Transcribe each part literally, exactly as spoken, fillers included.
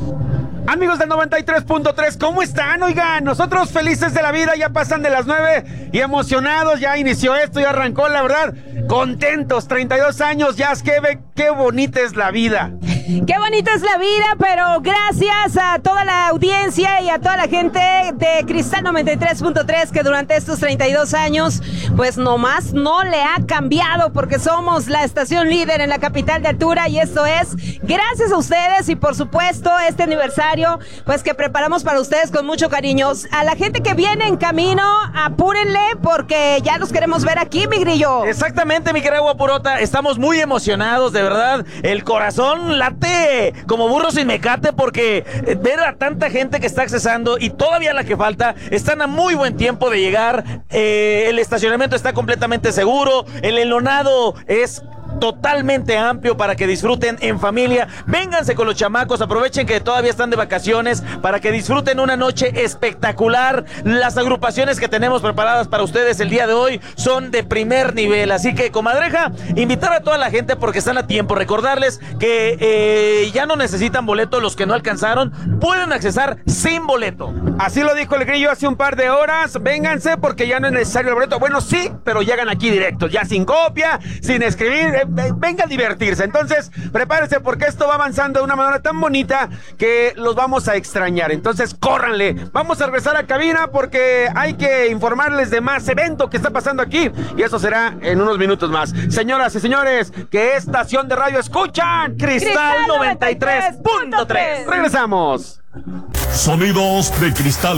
Amigos del noventa y tres punto tres, ¿cómo están? Oigan, nosotros felices de la vida, ya pasan de las nueve y emocionados, ya inició esto, ya arrancó, la verdad, contentos, treinta y dos años, ya es que ve qué bonita es la vida. Qué bonita es la vida, pero gracias a toda la audiencia y a toda la gente de Cristal noventa y tres punto tres que durante estos treinta y dos años, pues nomás no le ha cambiado, porque somos la estación líder en la capital de altura, y esto es gracias a ustedes y por supuesto este aniversario, pues que preparamos para ustedes con mucho cariño. A la gente que viene en camino, apúrenle porque ya los queremos ver aquí, mi grillo. Exactamente, mi querida Guapurota, estamos muy emocionados, de verdad, el corazón late como burro sin mecate, porque ver a tanta gente que está accesando y todavía la que falta, están a muy buen tiempo de llegar, eh, el estacionamiento está completamente seguro, el enlonado es totalmente amplio para que disfruten en familia. Vénganse con los chamacos, aprovechen que todavía están de vacaciones para que disfruten una noche espectacular. Las agrupaciones que tenemos preparadas para ustedes el día de hoy son de primer nivel, así que, comadreja, invitar a toda la gente porque están a tiempo. Recordarles que eh, ya no necesitan boleto, los que no alcanzaron pueden accesar sin boleto. Así lo dijo el grillo hace un par de horas. Vénganse porque ya no es necesario el boleto. Bueno, sí, pero llegan aquí directos, ya sin copia, sin escribir. Venga a divertirse. Entonces, prepárense porque esto va avanzando de una manera tan bonita que los vamos a extrañar. Entonces, córranle. Vamos a regresar a cabina porque hay que informarles de más evento que está pasando aquí, y eso será en unos minutos más. Señoras y señores, ¿qué estación de radio escuchan? Cristal noventa y tres punto tres. Regresamos. Sonidos de cristal.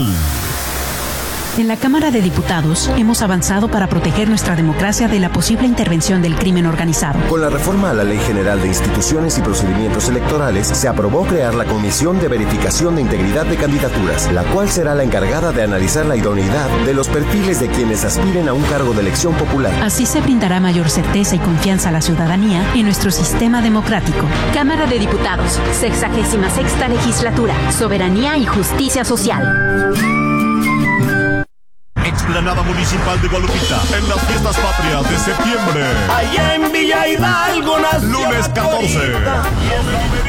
En la Cámara de Diputados hemos avanzado para proteger nuestra democracia de la posible intervención del crimen organizado. Con la reforma a la Ley General de Instituciones y Procedimientos Electorales, se aprobó crear la Comisión de Verificación de Integridad de Candidaturas, la cual será la encargada de analizar la idoneidad de los perfiles de quienes aspiren a un cargo de elección popular. Así se brindará mayor certeza y confianza a la ciudadanía en nuestro sistema democrático. Cámara de Diputados, sexagésima sexta legislatura, Soberanía y Justicia Social. Explanada Municipal de Guadalupita, en las fiestas patrias de septiembre. Allá en Villa Hidalgo nació Lunes catorce.